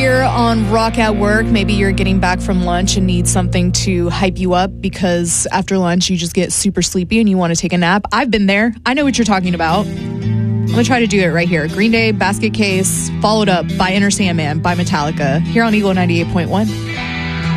here on Rock at Work. Maybe you're getting back from lunch and need something to hype you up because after lunch you just get super sleepy and you want to take a nap. I've been there. I know what you're talking about. I'm going to try to do it right here. Green Day, Basket Case, followed up by Enter Sandman by Metallica here on Eagle 98.1.